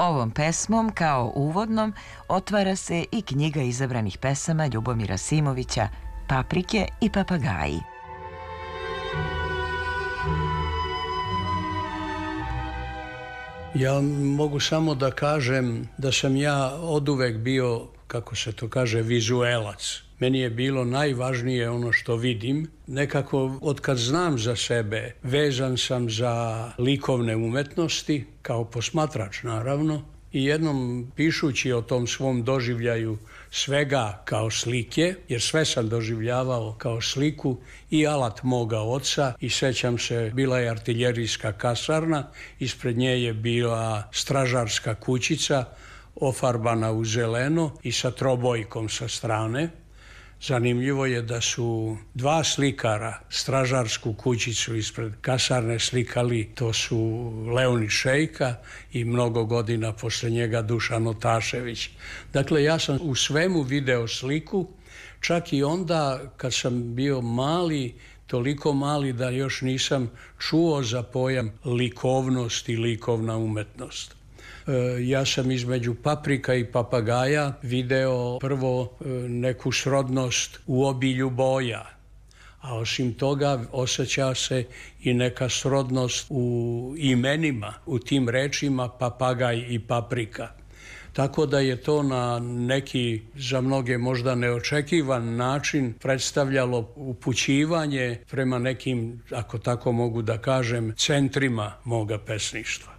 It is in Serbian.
Ovom pesmom, kao uvodnom, otvara se i knjiga izabranih pesama Ljubomira Simovića Paprike i papagaji. Ja mogu samo da kažem da sam ja oduvek bio, kako se to kaže, vizuelac. Meni je bilo najvažnije ono što vidim. Nekako, otkad znam za sebe, vezan sam za likovne umetnosti, kao posmatrač naravno. I jednom pišući o tom svom doživljaju svega kao slike, jer sve sam doživljavao kao sliku, i alat moga oca, i sećam se, bila je artiljerijska kasarna, ispred nje je bila stražarska kućica ofarbana u zeleno i sa trobojkom sa strane. Zanimljivo je da su dva slikara stražarsku kućicu ispred kasarne slikali, to su Leonid Šejka i mnogo godina posle njega Dušan Otašević. Dakle, ja sam u svemu video sliku, čak i onda kad sam bio mali, toliko mali da još nisam čuo za pojam likovnost i likovna umetnost. Ja sam između paprika i papagaja video prvo neku srodnost u obilju boja, a osim toga osjeća se i neka srodnost u imenima, u tim rečima papagaj i paprika. Tako da je to na neki, za mnoge možda neočekivan način, predstavljalo upućivanje prema nekim, ako tako mogu da kažem, centrima moga pesništva.